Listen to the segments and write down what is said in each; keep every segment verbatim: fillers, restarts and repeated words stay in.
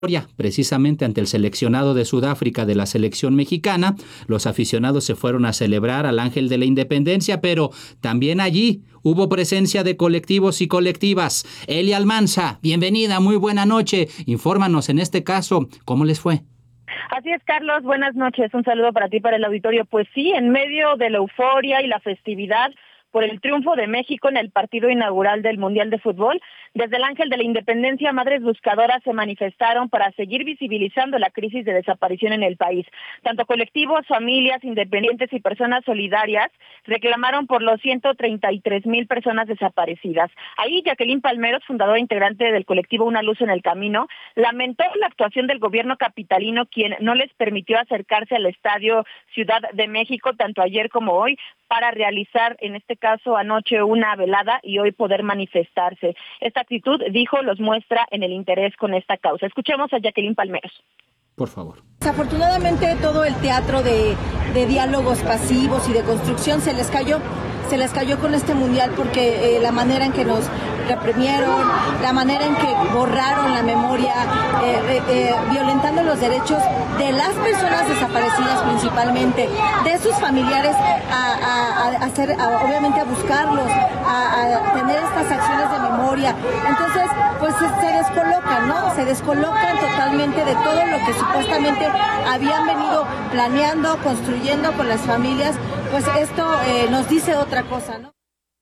Precisamente ante el seleccionado de Sudáfrica de la selección mexicana, los aficionados se fueron a celebrar al Ángel de la Independencia, pero también allí hubo presencia de colectivos y colectivas. Elia Almanza, bienvenida, muy buena noche. Infórmanos en este caso, ¿cómo les fue? Así es, Carlos, buenas noches. Un saludo para ti, para el auditorio. Pues sí, en medio de la euforia y la festividad por el triunfo de México en el partido inaugural del Mundial de Fútbol, desde el Ángel de la Independencia, madres buscadoras se manifestaron para seguir visibilizando la crisis de desaparición en el país. Tanto colectivos, familias, independientes y personas solidarias reclamaron por los ciento treinta y tres mil personas desaparecidas. Ahí, Jacqueline Palmeros, fundadora e integrante del colectivo Una Luz en el Camino, lamentó la actuación del gobierno capitalino, quien no les permitió acercarse al Estadio Ciudad de México, tanto ayer como hoy, para realizar, en este caso anoche, una velada y hoy poder manifestarse. Esta actitud, dijo, los muestra en el interés con esta causa. Escuchemos a Jacqueline Palmeros. Por favor. Desafortunadamente todo el teatro de, de diálogos pasivos y de construcción se les cayó. Se les cayó con este mundial porque eh, la manera en que nos reprimieron, la manera en que borraron la memoria, eh, eh, eh, violentando los derechos de las personas desaparecidas principalmente, de sus familiares, a, a, a hacer, a, obviamente a buscarlos, a, a tener estas acciones de memoria. Entonces, pues se, se descolocan, ¿no? Se descolocan totalmente de todo lo que supuestamente habían venido planeando, construyendo con las familias. Pues esto eh, nos dice otra cosa, ¿no?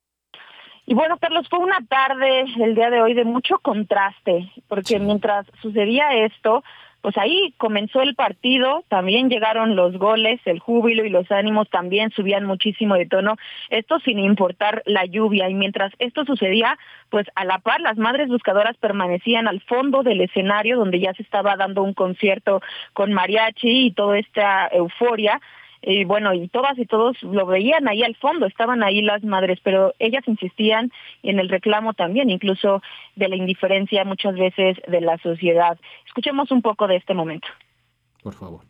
Y bueno, Carlos, fue una tarde el día de hoy de mucho contraste, porque mientras sucedía esto, pues ahí comenzó el partido, también llegaron los goles, el júbilo y los ánimos también subían muchísimo de tono, esto sin importar la lluvia. Y mientras esto sucedía, pues a la par las madres buscadoras permanecían al fondo del escenario donde ya se estaba dando un concierto con mariachi y toda esta euforia. Y bueno, y todas y todos lo veían ahí al fondo, estaban ahí las madres, pero ellas insistían en el reclamo también, incluso de la indiferencia muchas veces de la sociedad. Escuchemos un poco de este momento. Por favor.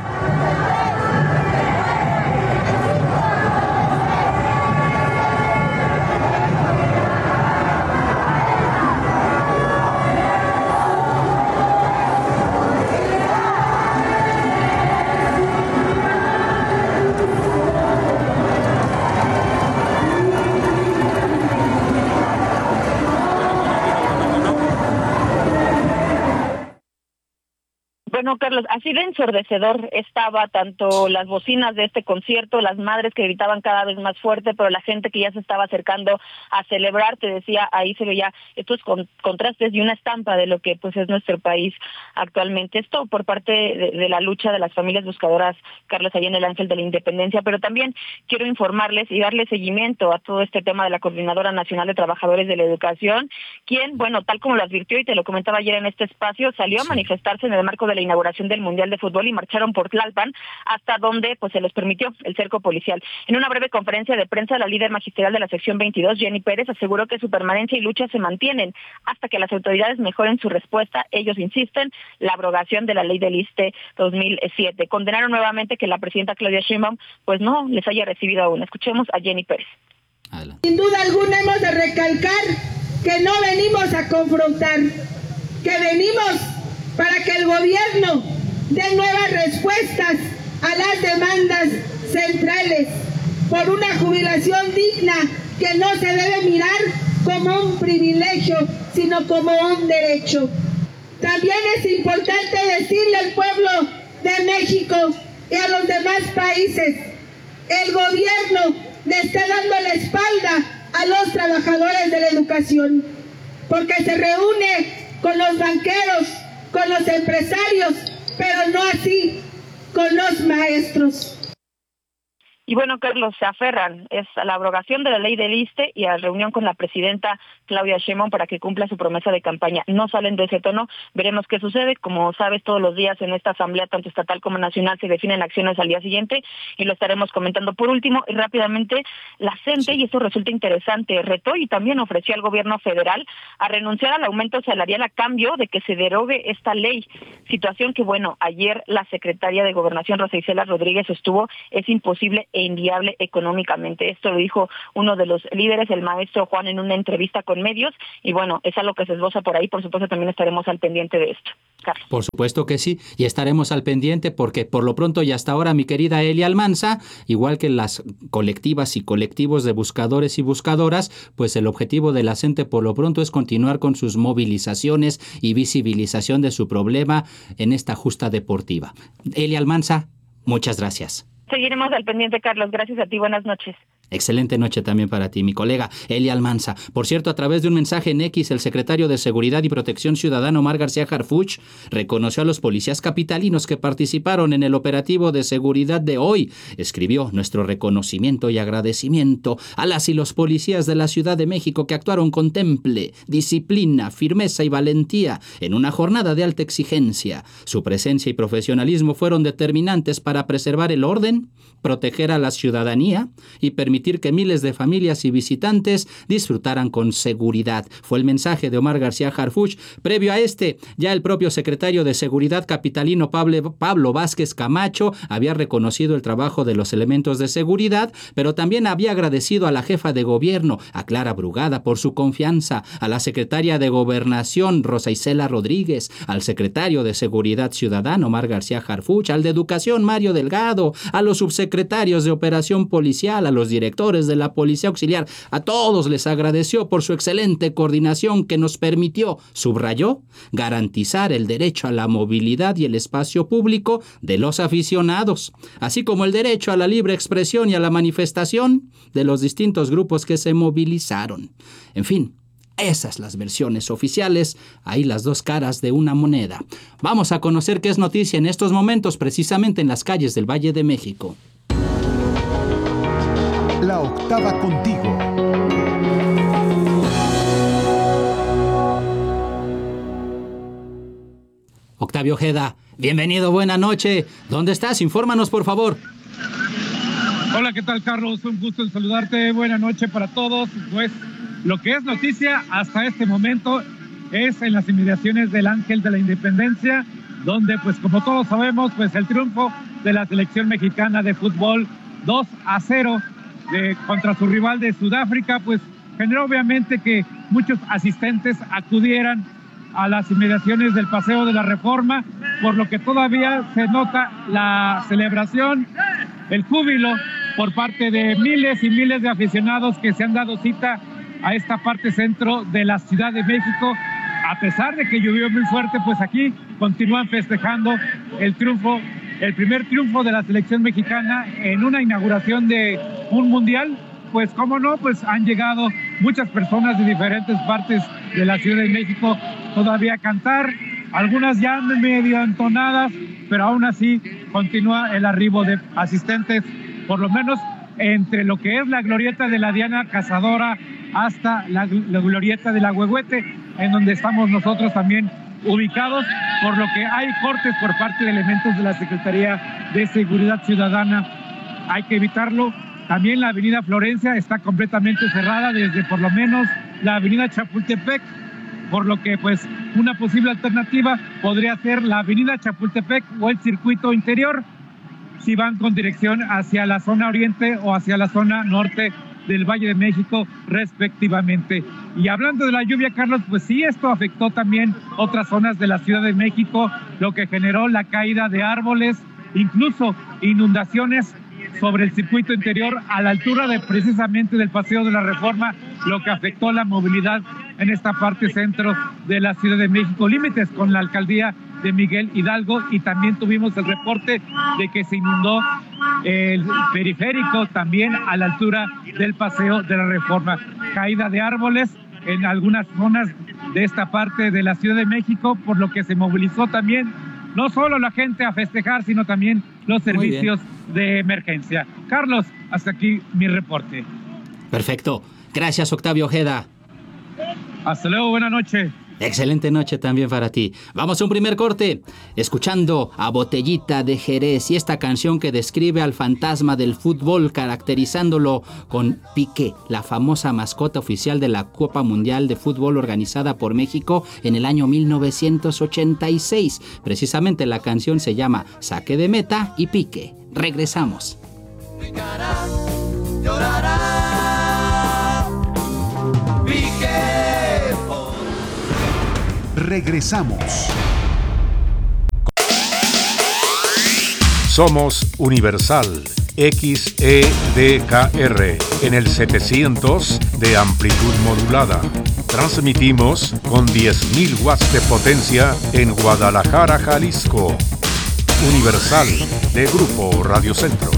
Bueno, Carlos, así de ensordecedor estaba tanto las bocinas de este concierto, las madres que gritaban cada vez más fuerte, pero la gente que ya se estaba acercando a celebrar, te decía, ahí se veía estos con, contrastes y una estampa de lo que pues es nuestro país actualmente. Esto por parte de, de la lucha de las familias buscadoras, Carlos, allá en el Ángel de la Independencia, pero también quiero informarles y darle seguimiento a todo este tema de la Coordinadora Nacional de Trabajadores de la Educación, quien, bueno, tal como lo advirtió y te lo comentaba ayer en este espacio, salió a manifestarse en el marco de la inauguración del Mundial de Fútbol y marcharon por Tlalpan hasta donde pues se les permitió el cerco policial. En una breve conferencia de prensa, la líder magisterial de la sección veintidós, Jenny Pérez, aseguró que su permanencia y lucha se mantienen hasta que las autoridades mejoren su respuesta. Ellos insisten, la abrogación de la ley del ISSSTE dos mil siete. Condenaron nuevamente que la presidenta Claudia Sheinbaum pues no les haya recibido aún. Escuchemos a Jenny Pérez. Adelante. Sin duda alguna hemos de recalcar que no venimos a confrontar, que venimos para que el gobierno dé nuevas respuestas a las demandas centrales por una jubilación digna que no se debe mirar como un privilegio, sino como un derecho. También es importante decirle al pueblo de México y a los demás países, el gobierno le está dando la espalda a los trabajadores de la educación, porque se reúne con los banqueros, con los empresarios, pero no así con los maestros. Y bueno, Carlos, se aferran es a la abrogación de la ley del ISSSTE y a la reunión con la presidenta Claudia Sheinbaum para que cumpla su promesa de campaña. No salen de ese tono, veremos qué sucede. Como sabes, todos los días en esta asamblea, tanto estatal como nacional, se definen acciones al día siguiente y lo estaremos comentando. Por último, y rápidamente, la CENTE, y esto resulta interesante, retó y también ofreció al gobierno federal a renunciar al aumento salarial a cambio de que se derogue esta ley. Situación que, bueno, ayer la secretaria de Gobernación, Rosa Isela Rodríguez, estuvo, es imposible e inviable económicamente. Esto lo dijo uno de los líderes, el maestro Juan, en una entrevista con con medios, y bueno, es algo que se esboza por ahí. Por supuesto, también estaremos al pendiente de esto. Carlos. Por supuesto que sí, y estaremos al pendiente porque por lo pronto y hasta ahora mi querida Elia Almanza, igual que las colectivas y colectivos de buscadores y buscadoras, pues el objetivo de la C E N T E por lo pronto es continuar con sus movilizaciones y visibilización de su problema en esta justa deportiva. Elia Almanza, muchas gracias. Seguiremos al pendiente, Carlos. Gracias a ti. Buenas noches. Excelente noche también para ti, mi colega Elia Almanza. Por cierto, a través de un mensaje en X, el secretario de Seguridad y Protección Ciudadana, Omar García Harfuch, reconoció a los policías capitalinos que participaron en el operativo de seguridad de hoy. Escribió: nuestro reconocimiento y agradecimiento a las y los policías de la Ciudad de México que actuaron con temple, disciplina, firmeza y valentía en una jornada de alta exigencia. Su presencia y profesionalismo fueron determinantes para preservar el orden, proteger a la ciudadanía y permitir que miles de familias y visitantes disfrutaran con seguridad. Fue el mensaje de Omar García Harfuch. Previo a este, ya el propio secretario de Seguridad capitalino Pablo, Pablo Vázquez Camacho había reconocido el trabajo de los elementos de seguridad, pero también había agradecido a la jefa de gobierno, a Clara Brugada, por su confianza, a la secretaria de Gobernación, Rosa Isela Rodríguez, al secretario de Seguridad Ciudadana, Omar García Harfuch, al de Educación, Mario Delgado, a los subsecretarios de Operación Policial, a los directores de la Policía Auxiliar. A todos les agradeció por su excelente coordinación que nos permitió, subrayó, garantizar el derecho a la movilidad y el espacio público de los aficionados, así como el derecho a la libre expresión y a la manifestación de los distintos grupos que se movilizaron. En fin, esas las versiones oficiales, ahí las dos caras de una moneda. Vamos a conocer qué es noticia en estos momentos precisamente en las calles del Valle de México. La octava contigo. Octavio Ojeda, bienvenido, buena noche. ¿Dónde estás? Infórmanos, por favor. Hola, ¿qué tal, Carlos? Un gusto en saludarte. Buena noche para todos. Pues lo que es noticia hasta este momento es en las inmediaciones del Ángel de la Independencia, donde, pues como todos sabemos, pues el triunfo de la selección mexicana de fútbol dos a cero de, contra su rival de Sudáfrica, pues generó obviamente que muchos asistentes acudieran a las inmediaciones del Paseo de la Reforma, por lo que todavía se nota la celebración, el júbilo por parte de miles y miles de aficionados que se han dado cita a esta parte centro de la Ciudad de México. A pesar de que llovió muy fuerte, pues aquí continúan festejando el triunfo, el primer triunfo de la selección mexicana en una inauguración de un mundial. Pues cómo no, pues han llegado muchas personas de diferentes partes de la Ciudad de México todavía a cantar, algunas ya medio entonadas, pero aún así continúa el arribo de asistentes, por lo menos entre lo que es la glorieta de la Diana Cazadora hasta la, la glorieta de la Huehuete, en donde estamos nosotros también ubicados, por lo que hay cortes por parte de elementos de la Secretaría de Seguridad Ciudadana. Hay que evitarlo. También la avenida Florencia está completamente cerrada desde por lo menos la avenida Chapultepec, por lo que pues una posible alternativa podría ser la avenida Chapultepec o el circuito interior, si van con dirección hacia la zona oriente o hacia la zona norte del Valle de México respectivamente. Y hablando de la lluvia, Carlos, pues sí, esto afectó también otras zonas de la Ciudad de México, lo que generó la caída de árboles, incluso inundaciones sobre el circuito interior a la altura de precisamente del Paseo de la Reforma, lo que afectó la movilidad en esta parte centro de la Ciudad de México, límites con la alcaldía de Miguel Hidalgo, y también tuvimos el reporte de que se inundó el periférico también a la altura del Paseo de la Reforma. Caída de árboles en algunas zonas de esta parte de la Ciudad de México, por lo que se movilizó también no solo la gente a festejar, sino también los servicios de emergencia. Carlos, hasta aquí mi reporte. Perfecto. Gracias, Octavio Ojeda. Hasta luego, buena noche. Excelente noche también para ti. Vamos a un primer corte, escuchando a Botellita de Jerez y esta canción que describe al fantasma del fútbol, caracterizándolo con Piqué, la famosa mascota oficial de la Copa Mundial de Fútbol organizada por México en el año mil novecientos ochenta y seis. Precisamente la canción se llama Saque de Meta y Piqué. Regresamos. Picará, llorará, Piqué. Regresamos. Somos Universal X E D K R en el setecientos de amplitud modulada. Transmitimos con diez mil watts de potencia en Guadalajara, Jalisco. Universal de Grupo Radio Centro.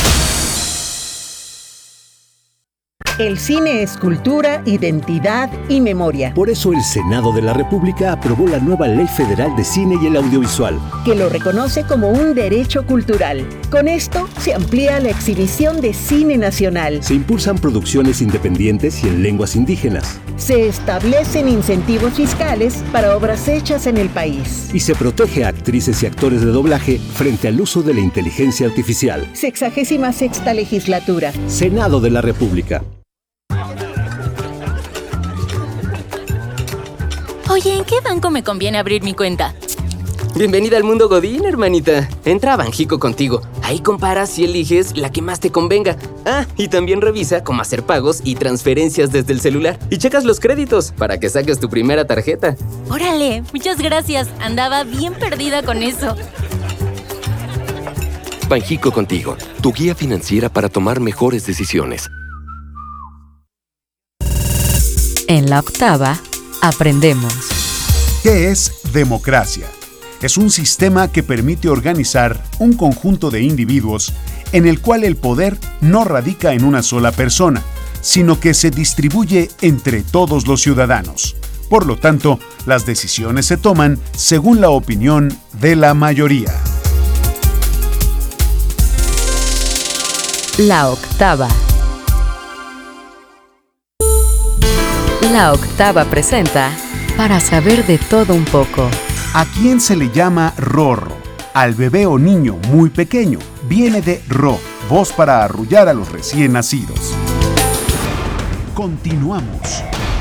El cine es cultura, identidad y memoria. Por eso el Senado de la República aprobó la nueva Ley Federal de Cine y el Audiovisual, que lo reconoce como un derecho cultural. Con esto se amplía la exhibición de cine nacional. Se impulsan producciones independientes y en lenguas indígenas. Se establecen incentivos fiscales para obras hechas en el país. Y se protege a actrices y actores de doblaje frente al uso de la inteligencia artificial. Sexagésima sexta legislatura. Senado de la República. Oye, ¿en qué banco me conviene abrir mi cuenta? Bienvenida al mundo Godín, hermanita. Entra a Banjico Contigo. Ahí comparas y eliges la que más te convenga. Ah, y también revisa cómo hacer pagos y transferencias desde el celular. Y checas los créditos para que saques tu primera tarjeta. ¡Órale! Muchas gracias. Andaba bien perdida con eso. Banjico Contigo, tu guía financiera para tomar mejores decisiones. En la octava, aprendemos. ¿Qué es democracia? Es un sistema que permite organizar un conjunto de individuos en el cual el poder no radica en una sola persona, sino que se distribuye entre todos los ciudadanos. Por lo tanto, las decisiones se toman según la opinión de la mayoría. La octava. La octava presenta Para saber de todo un poco. ¿A quién se le llama rorro? Al bebé o niño muy pequeño. Viene de ro, voz para arrullar a los recién nacidos. Continuamos.